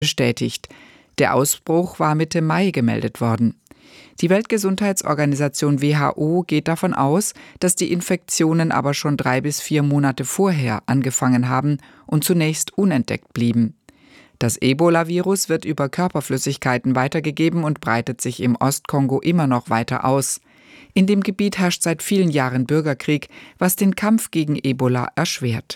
bestätigt. Der Ausbruch war Mitte Mai gemeldet worden. Die Weltgesundheitsorganisation WHO geht davon aus, dass die Infektionen aber schon 3 bis 4 Monate vorher angefangen haben und zunächst unentdeckt blieben. Das Ebola-Virus wird über Körperflüssigkeiten weitergegeben und breitet sich im Ostkongo immer noch weiter aus. In dem Gebiet herrscht seit vielen Jahren Bürgerkrieg, was den Kampf gegen Ebola erschwert.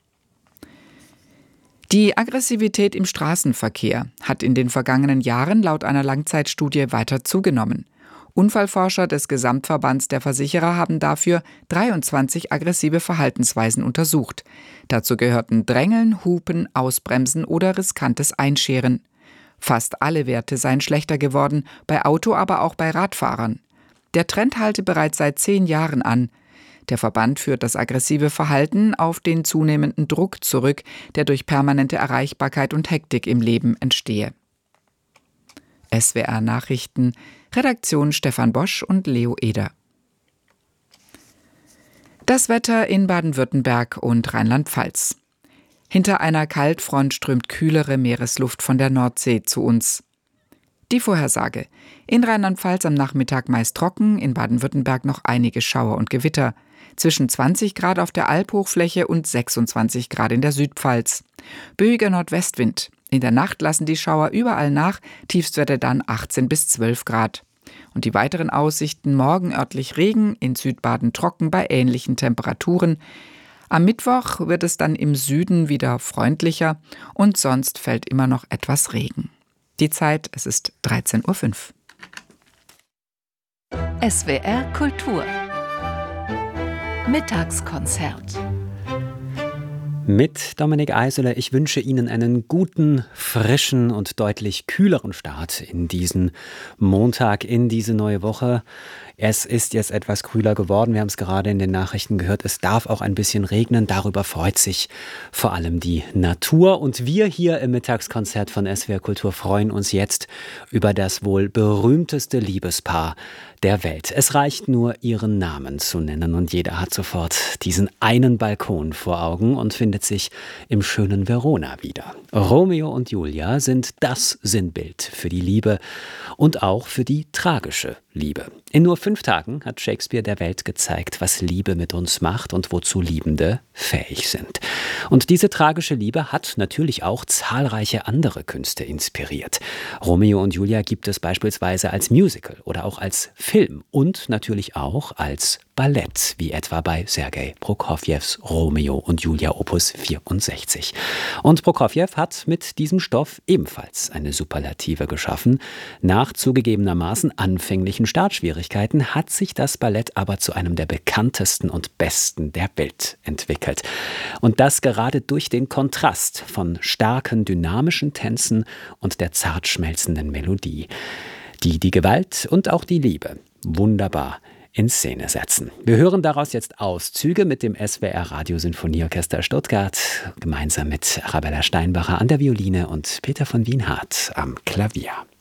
Die Aggressivität im Straßenverkehr hat in den vergangenen Jahren laut einer Langzeitstudie weiter zugenommen. Unfallforscher des Gesamtverbands der Versicherer haben dafür 23 aggressive Verhaltensweisen untersucht. Dazu gehörten Drängeln, Hupen, Ausbremsen oder riskantes Einscheren. Fast alle Werte seien schlechter geworden, bei Auto, aber auch bei Radfahrern. Der Trend halte bereits seit 10 Jahren an. Der Verband führt das aggressive Verhalten auf den zunehmenden Druck zurück, der durch permanente Erreichbarkeit und Hektik im Leben entstehe. SWR Nachrichten, Redaktion Stefan Bosch und Leo Eder. Das Wetter in Baden-Württemberg und Rheinland-Pfalz. Hinter einer Kaltfront strömt kühlere Meeresluft von der Nordsee zu uns. Die Vorhersage. In Rheinland-Pfalz am Nachmittag meist trocken, in Baden-Württemberg noch einige Schauer und Gewitter. Zwischen 20 Grad auf der Albhochfläche und 26 Grad in der Südpfalz. Böiger Nordwestwind. In der Nacht lassen die Schauer überall nach, Tiefstwerte dann 18 bis 12 Grad. Und die weiteren Aussichten: morgen örtlich Regen, in Südbaden trocken bei ähnlichen Temperaturen. Am Mittwoch wird es dann im Süden wieder freundlicher und sonst fällt immer noch etwas Regen. Die Zeit, es ist 13.05 Uhr. SWR Kultur Mittagskonzert mit Dominik Eisele. Ich wünsche Ihnen einen guten, frischen und deutlich kühleren Start in diesen Montag, in diese neue Woche. Es ist jetzt etwas kühler geworden. Wir haben es gerade in den Nachrichten gehört. Es darf auch ein bisschen regnen. Darüber freut sich vor allem die Natur. Und wir hier im Mittagskonzert von SWR Kultur freuen uns jetzt über das wohl berühmteste Liebespaar der Welt. Es reicht nur, ihren Namen zu nennen und jeder hat sofort diesen einen Balkon vor Augen und findet sich im schönen Verona wieder. Romeo und Julia sind das Sinnbild für die Liebe und auch für die tragische Liebe. In nur 5 Tagen hat Shakespeare der Welt gezeigt, was Liebe mit uns macht und wozu Liebende fähig sind. Und diese tragische Liebe hat natürlich auch zahlreiche andere Künste inspiriert. Romeo und Julia gibt es beispielsweise als Musical oder auch als Film und natürlich auch als Ballett, wie etwa bei Sergei Prokofjews Romeo und Julia Opus 64. Und Prokofjew hat mit diesem Stoff ebenfalls eine Superlative geschaffen. Nach zugegebenermaßen anfänglichen Startschwierigkeiten hat sich das Ballett aber zu einem der bekanntesten und besten der Welt entwickelt. Und das gerade durch den Kontrast von starken, dynamischen Tänzen und der zart schmelzenden Melodie, die die Gewalt und auch die Liebe wunderbar in Szene setzen. Wir hören daraus jetzt Auszüge mit dem SWR Radiosinfonieorchester Stuttgart, gemeinsam mit Arabella Steinbacher an der Violine und Peter von Wienhardt am Klavier.